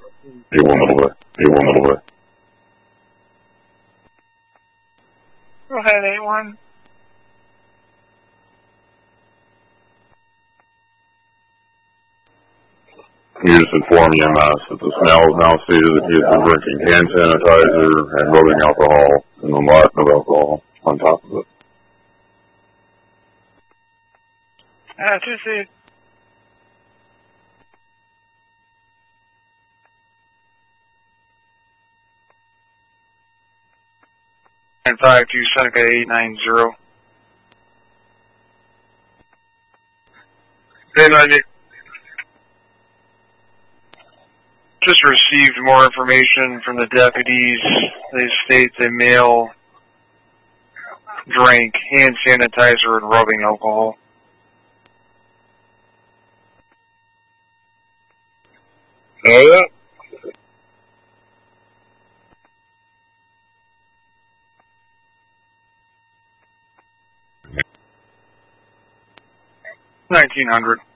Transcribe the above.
A1 little bit. A1 little bit. Go ahead, 8-1. You just inform EMS that this male is now stated that he has been drinking hand sanitizer and rubbing alcohol and a lot of alcohol on top of it. Just it. And 5-2 Seneca 890. 890. Just received more information from the deputies. They state the male drank hand sanitizer and rubbing alcohol. Oh, yeah. $1,900.